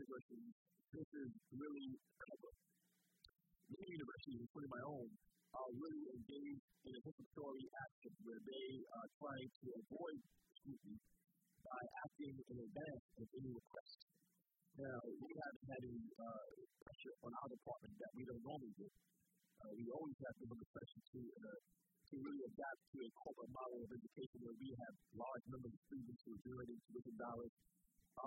universities, this is really covered. Many universities, including my own, are really engaged in a participatory action where they are trying to avoid scrutiny by acting in advance of any request. Now, we haven't had any pressure on our department that we don't normally do. We always have been under pressure to really adapt to a corporate model of education where we have large numbers of students who are generating tuition dollars